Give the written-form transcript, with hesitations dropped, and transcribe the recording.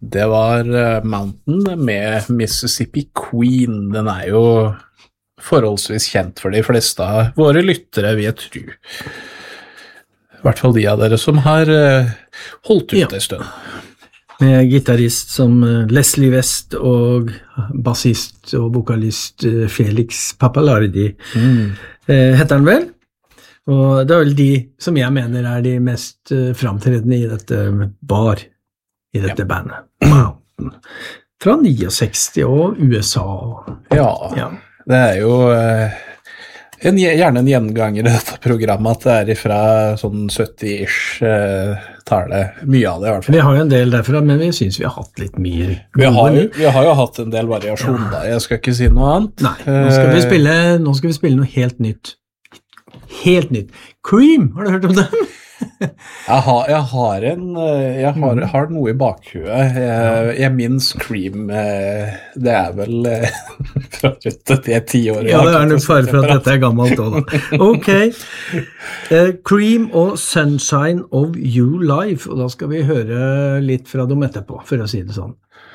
Det var Mountain med Mississippi Queen. Den jo forholdsvis kjent for de fleste av våre lyttere, vil jeg tro. I hvert fall de av dere som har holdt ut en stund. Med gitarrist som Leslie West og bassist og vokalist Felix Pappalardi, heter han vel? Og det vel de som jeg mener de mest framtredende i dette i dette bandet. Mountain. Fra 69 og USA. Ja. Det jo gjerne en gjenganger i dette programmet at det ifra sånn 70-ish tallet, mye av det i hvert fall. Vi har jo en del derfra, men vi synes vi har hatt litt mye. Vi har jo hatt en del variasjon da, jeg skal ikke si noe annet. Nei, nå skal vi spille noe helt nytt. Helt nytt. Cream, har du hørt om dem? Jeg har noe i bakhuet. Jeg minns Cream, det vel fra rundt det 10 år. Ja, det nok fare for at dette gammelt også da. Ok, Cream og Sunshine of You Live, og da skal vi høre litt fra dem etterpå, for å si det sånn.